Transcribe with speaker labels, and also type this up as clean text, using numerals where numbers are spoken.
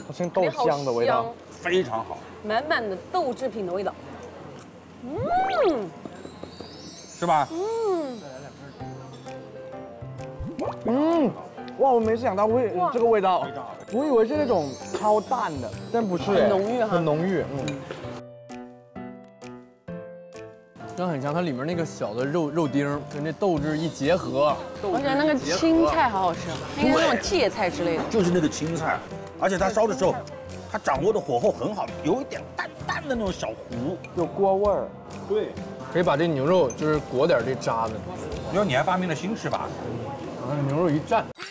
Speaker 1: 我听豆香的味道，
Speaker 2: 非常好，
Speaker 3: 满满的豆制品的味道。
Speaker 2: 是吧？
Speaker 1: 哇，我没想到会这个味道，我以为是那种超淡的，但不是，
Speaker 3: 很浓郁哈
Speaker 1: 很浓郁，
Speaker 4: 真的很香，它里面那个小的肉丁跟那豆汁一结合，
Speaker 3: 而且那个青菜好好吃，应该是那种芥菜之类的。
Speaker 2: 就是那个青菜，而且它烧的时候，它掌握的火候很好，有一点淡淡的那种小糊。
Speaker 1: 有锅味儿。
Speaker 2: 对，
Speaker 4: 可以把这牛肉就是裹点这渣子，
Speaker 2: 因为你还发明了新吃法，
Speaker 4: 然后牛肉一蘸，